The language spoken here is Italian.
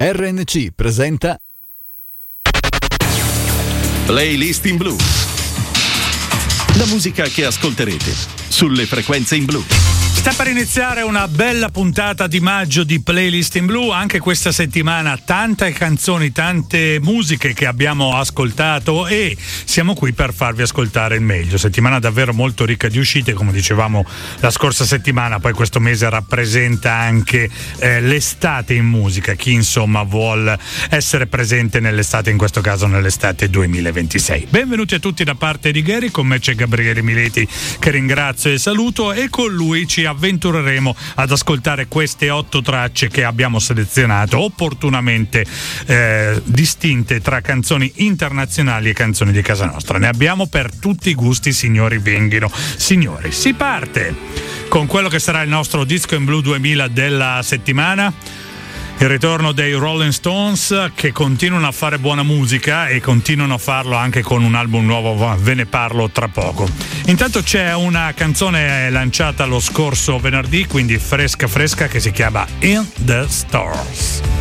RNC presenta Playlist in Blu. La musica che ascolterete sulle frequenze in blu. Sta per iniziare una bella puntata di maggio di Playlist in Blu. Anche questa settimana tante canzoni, tante musiche che abbiamo ascoltato e siamo qui per farvi ascoltare il meglio. Settimana davvero molto ricca di uscite, come dicevamo la scorsa settimana. Poi questo mese rappresenta anche l'estate in musica. Chi insomma vuol essere presente nell'estate, in questo caso nell'estate 2026. Benvenuti a tutti da parte di Gary. Con me c'è Gabriele Mileti, che ringrazio e saluto, e con lui ci avventureremo ad ascoltare queste 8 tracce che abbiamo selezionato opportunamente distinte tra canzoni internazionali e canzoni di casa nostra. Ne abbiamo per tutti i gusti, signori venghino. Signori, si parte con quello che sarà il nostro Disco in Blu 2000 della settimana. Il ritorno dei Rolling Stones, che continuano a fare buona musica e continuano a farlo anche con un album nuovo, ve ne parlo tra poco. Intanto c'è una canzone lanciata lo scorso venerdì, quindi fresca, che si chiama In the Stars.